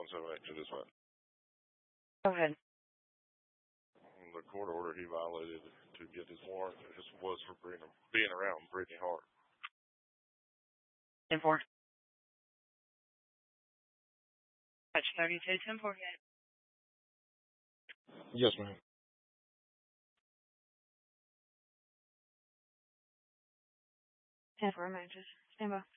178 to this one. Go ahead. The court order he violated to get his warrant was for being around Brittany Hart. 10-4. Touch 32, 10-4. Yes, ma'am. 10-4, matches. Stand by.